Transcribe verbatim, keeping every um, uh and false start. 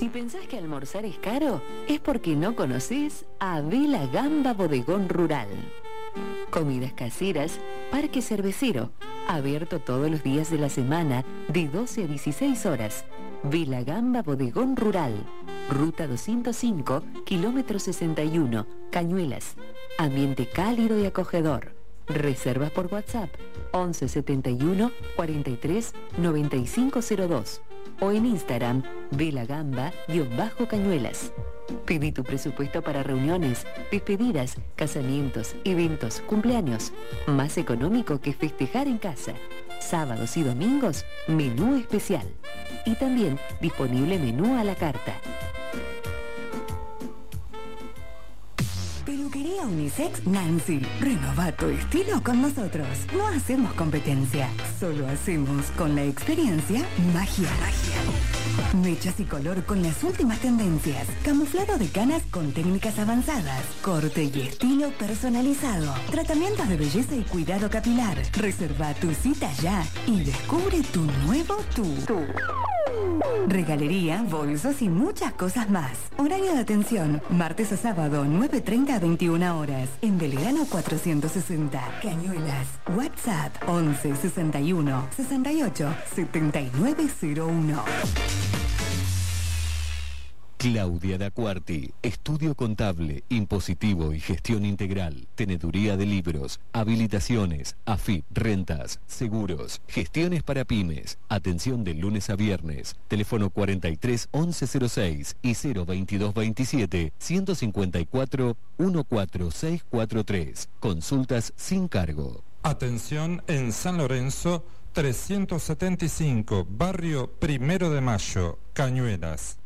Si pensás que almorzar es caro, es porque no conoces a Vela Gamba Bodegón Rural. Comidas caseras, parque cervecero, abierto todos los días de la semana de doce a dieciséis horas. Vela Gamba Bodegón Rural, ruta doscientos cinco, kilómetro sesenta y uno, Cañuelas. Ambiente cálido y acogedor. Reservas por WhatsApp once setenta y uno, cuarenta y tres, noventa y cinco cero dos o en Instagram velagamba-cañuelas. Pedí tu presupuesto para reuniones, despedidas, casamientos, eventos, cumpleaños. Más económico que festejar en casa. Sábados y domingos, menú especial. Y también disponible menú a la carta. Peluquería Unisex Nancy. Renova tu estilo con nosotros. No hacemos competencia. Solo hacemos con la experiencia magia. Magia. Mechas y color con las últimas tendencias. Camuflado de canas con técnicas avanzadas. Corte y estilo personalizado. Tratamientos de belleza y cuidado capilar. Reserva tu cita ya y descubre tu nuevo tú. tú. Regalería, bolsos y muchas cosas más. Horario de atención, martes a sábado, nueve treinta a veintiuna horas. En Belgrano cuatrocientos sesenta, Cañuelas. WhatsApp once sesenta y uno, sesenta y ocho, setenta y nueve cero uno. Claudia Dacuarti, estudio contable, impositivo y gestión integral, teneduría de libros, habilitaciones, AFIP, rentas, seguros, gestiones para pymes, atención de lunes a viernes, teléfono cuarenta y tres, once cero seis y cero veintidós veintisiete, ciento cincuenta y cuatro, catorce seiscientos cuarenta y tres, consultas sin cargo. Atención en San Lorenzo, trescientos setenta y cinco, barrio Primero de Mayo, Cañuelas.